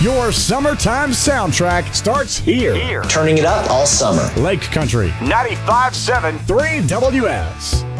Your summertime soundtrack starts here. Turning it up all summer. Lake Country 95.7 3WS.